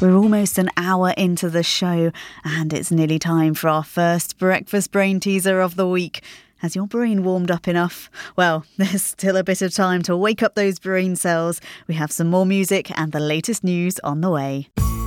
We're almost an hour into the show and it's nearly time for our first breakfast brain teaser of the week. Has your brain warmed up enough? Well, there's still a bit of time to wake up those brain cells. We have some more music and the latest news on the way.